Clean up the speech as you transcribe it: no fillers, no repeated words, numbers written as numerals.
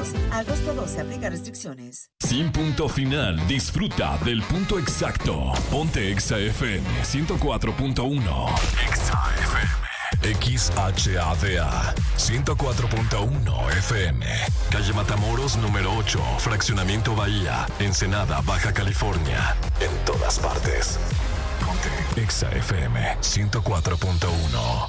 pasajeros. Agosto 12, aplica restricciones. Sin punto final, disfruta del punto exacto. Ponte Exa FM 104.1. Exa FM. XHADA 104.1 FM. Calle Matamoros, número 8. Fraccionamiento Bahía. Ensenada, Baja California. En todas partes. Ponte Exa FM 104.1.